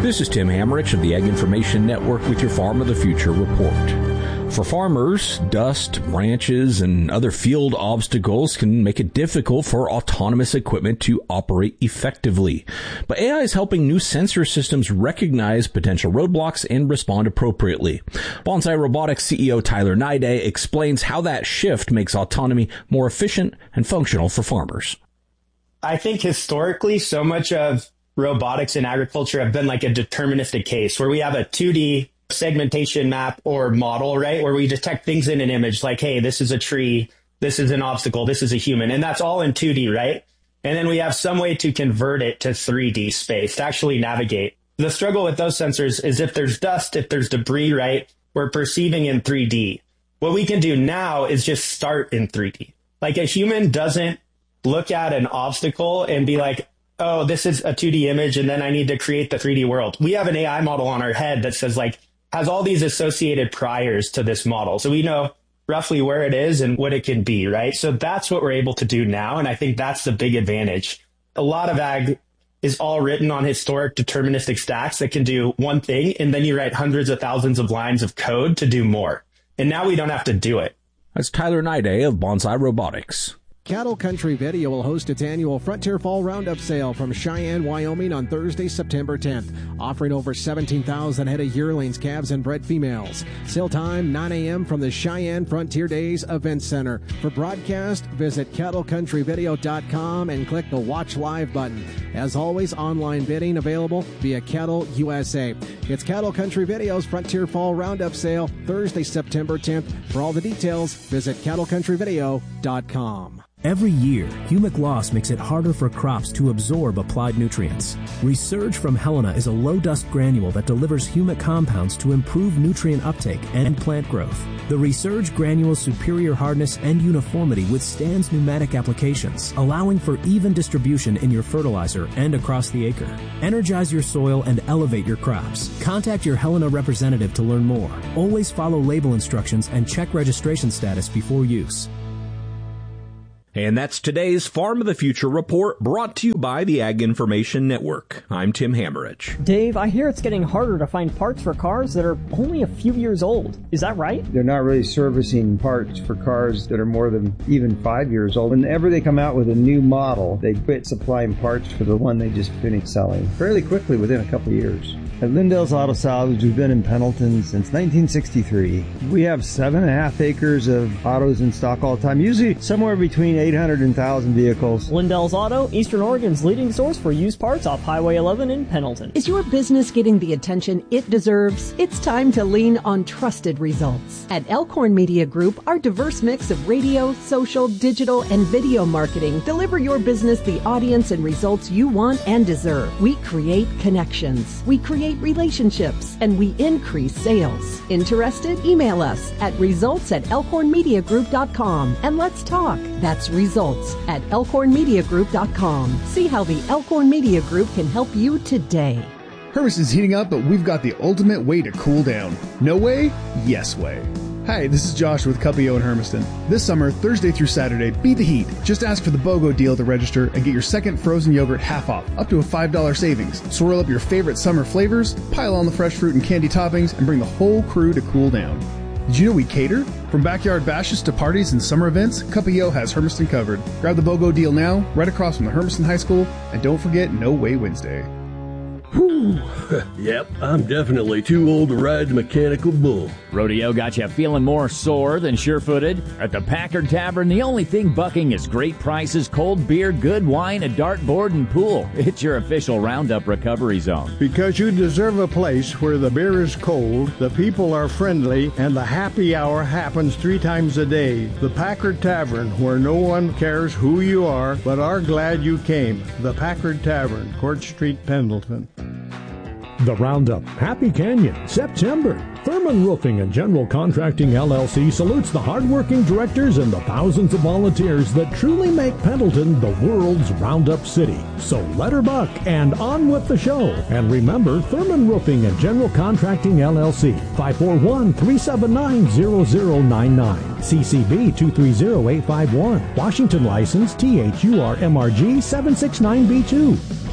This is Tim Hammerich of the Ag Information Network with your Farm of the Future report. For farmers, dust, branches, and other field obstacles can make it difficult for autonomous equipment to operate effectively. But AI is helping new sensor systems recognize potential roadblocks and respond appropriately. Bonsai Robotics CEO Tyler Nide explains how that shift makes autonomy more efficient and functional for farmers. I think historically, so much of robotics in agriculture have been like a deterministic case where we have a 2D segmentation map or model, right? Where we detect things in an image like, hey, this is a tree, this is an obstacle, this is a human. And that's all in 2D, right? And then we have some way to convert it to 3D space to actually navigate. The struggle with those sensors is if there's dust, if there's debris, right? We're perceiving in 3D. What we can do now is just start in 3D. Like a human doesn't look at an obstacle and be like, oh, this is a 2D image and then I need to create the 3D world. We have an AI model on our head that says like, has all these associated priors to this model. So we know roughly where it is and what it can be, right? So that's what we're able to do now. And I think that's the big advantage. A lot of ag is all written on historic deterministic stacks that can do one thing. And then you write hundreds of thousands of lines of code to do more. And now we don't have to do it. That's Tyler Nide of Bonsai Robotics. Cattle Country Video will host its annual Frontier Fall Roundup sale from Cheyenne, Wyoming on Thursday, September 10th, offering over 17,000 head of yearlings, calves, and bred females. Sale time, 9 a.m. from the Cheyenne Frontier Days Event Center. For broadcast, visit cattlecountryvideo.com and click the Watch Live button. As always, online bidding available via Cattle USA. It's Cattle Country Video's Frontier Fall Roundup sale, Thursday, September 10th. For all the details, visit cattlecountryvideo.com. Every year, humic loss makes it harder for crops to absorb applied nutrients. Resurge from Helena is a low-dust granule that delivers humic compounds to improve nutrient uptake and plant growth. The Resurge granule's superior hardness and uniformity withstands pneumatic applications, allowing for even distribution in your fertilizer and across the acre. Energize your soil and elevate your crops. Contact your Helena representative to learn more. Always follow label instructions and check registration status before use. And that's today's Farm of the Future report, brought to you by the Ag Information Network. I'm Tim Hammerich. Dave, I hear it's getting harder to find parts for cars that are only a few years old. Is that right? They're not really servicing parts for cars that are more than even 5 years old. Whenever they come out with a new model, they quit supplying parts for the one they just finished selling fairly quickly within a couple of years. At Lindell's Auto Salvage, we've been in Pendleton since 1963. We have 7.5 acres of autos in stock all the time, usually somewhere between 800 and 1,000 vehicles. Lindell's Auto, Eastern Oregon's leading source for used parts off Highway 11 in Pendleton. Is your business getting the attention it deserves? It's time to lean on trusted results. At Elkhorn Media Group, our diverse mix of radio, social, digital, and video marketing deliver your business the audience and results you want and deserve. We create connections. We create relationships, and we increase sales. Interested? Email us at results@elkhornmediagroup.com and let's talk. That's results@elkhornmediagroup.com. See how the Elkhorn Media Group can help you today. Hermiston's heating up, but we've got the ultimate way to cool down. No way? Yes way. Hi, this is Josh with Cuppio in Hermiston. This summer, Thursday through Saturday, beat the heat. Just ask for the BOGO deal at the register and get your second frozen yogurt half off, up to a $5 savings. Swirl up your favorite summer flavors, pile on the fresh fruit and candy toppings, and bring the whole crew to cool down. Did you know we cater? From backyard bashes to parties and summer events, Cuppio has Hermiston covered. Grab the BOGO deal now, right across from the Hermiston High School, and don't forget No Way Wednesday. Whew. Yep, I'm definitely too old to ride the mechanical bull. Rodeo got you feeling more sore than sure-footed? At the Packard Tavern, the only thing bucking is great prices, cold beer, good wine, a dartboard, and pool. It's your official Roundup recovery zone. Because you deserve a place where the beer is cold, the people are friendly, and the happy hour happens 3 times a day. The Packard Tavern, where no one cares who you are, but are glad you came. The Packard Tavern, Court Street, Pendleton. The Roundup, Happy Canyon, September. Thurman Roofing and General Contracting LLC salutes the hardworking directors and the thousands of volunteers that truly make Pendleton the world's Roundup city. So let her buck and on with the show. And remember, Thurman Roofing and General Contracting LLC, 541-379-0099. CCB 230851. Washington license THURMRG 769B2.